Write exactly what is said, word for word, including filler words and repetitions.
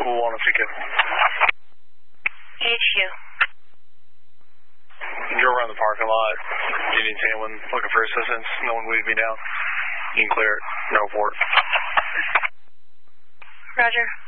one if you could. H U. You're around the parking lot. Do you need anyone looking for assistance? No one weed me down. You can clear it. No report. Roger.